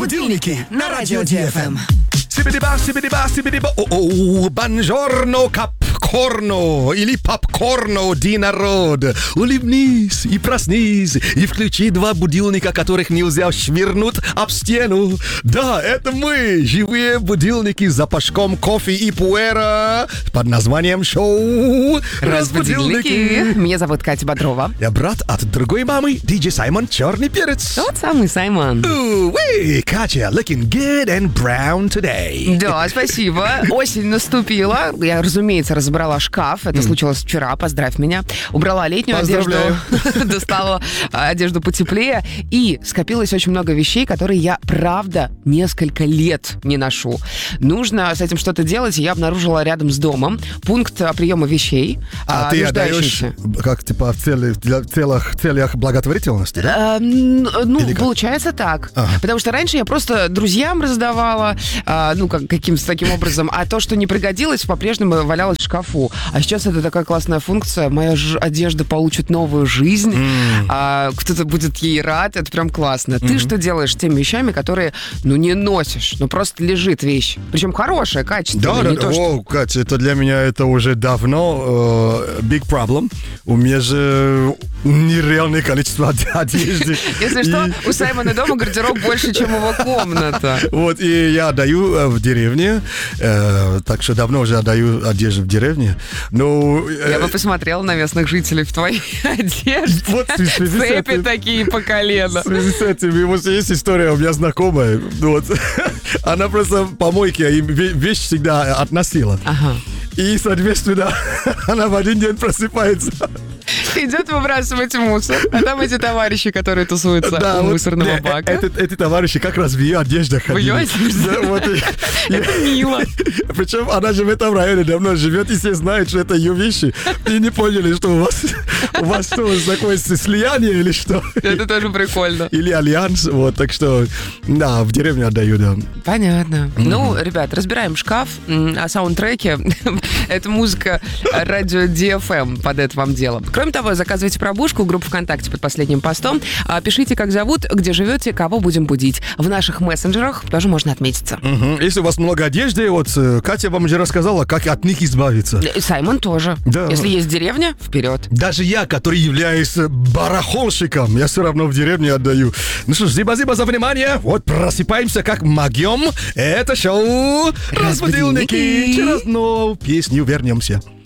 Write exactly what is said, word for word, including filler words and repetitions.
Будильники на радио ди эф эм. Сибидиба, сибидиба, сибидиба. О-о, бонжорно, капкорно или попкорно, ди народ. Улыбнись и проснись, и включи два будильника, которых нельзя швырнуть об стену. Да, это мы, живые будильники с запашком кофе и пуэра под названием шоу Разбудильники. Меня зовут Катя Бодрова. Я брат от другой мамы, диджей Саймон Черный Перец. Тот самый Саймон. Уэй, Катя, looking good and brown today. Да, спасибо. Осень наступила. Я, разумеется, разобрала шкаф. Это mm. случилось вчера. Поздравь меня. Убрала летнюю одежду. Достала одежду потеплее. И скопилось очень много вещей, которые я, правда, несколько лет не ношу. Нужно с этим что-то делать. И я обнаружила рядом с домом пункт приема вещей. А, а ты отдаешь, как, типа, в целях, целях, целях благотворительности, да? А, ну, Или получается как? так. Ага. Потому что раньше я просто друзьям раздавала, а, ну, как, каким-то таким образом. А то, что не пригодилось, по-прежнему валялось в шкафу. А сейчас это такая классная функция. Моя ж- одежда получит новую жизнь. Mm. А, кто-то будет ей рад. Это прям классно. Mm-hmm. Ты что делаешь с теми вещами, которые, ну, не носишь? Ну, просто лежит вещь. Причем хорошая, качественная. Да, не да, то, о, что... Катя, это для меня это уже давно uh, big problem. У меня же нереальное количество одежды. Если что, у Саймона дома гардероб больше, чем его комната. Вот, и я отдаю в деревне, так что давно уже отдаю одежду в деревне. Но... Я бы посмотрела на местных жителей в твоей одежде. Вот, цепи такие по колено. В связи с этим, вот есть история у меня знакомая. Вот. Она просто в помойке вещь всегда относила. Ага. И, соответственно, она в один день просыпается. Идет выбрасывать мусор, а там эти товарищи, которые тусуются да, у вот, мусорного не, бака. Это, эти товарищи как раз в ее одежде ходили. В ее одежде? Да, вот, это мило. Причем она же в этом районе давно живет, и все знают, что это ее вещи. И не поняли, что у вас, у вас что, такое слияние или что? Это тоже прикольно. Или альянс, вот, так что, да, в деревню отдаю, да. Понятно. Mm-hmm. Ну, ребят, разбираем шкаф, а саундтреки — это музыка радио ди эф эм под это вам дело. Кроме того, заказывайте пробужку, группу ВКонтакте под последним постом. Пишите, как зовут, где живете, кого будем будить. В наших мессенджерах тоже можно отметиться. Угу. Если у вас много одежды, вот Катя вам уже рассказала, как от них избавиться. Саймон тоже. Да. Если есть деревня, вперед. Даже я, который являюсь барахолщиком, я все равно в деревне отдаю. Ну что ж, спасибо за внимание. Вот просыпаемся как могем. Это шоу «Разбудильники». Через одну песню вернемся.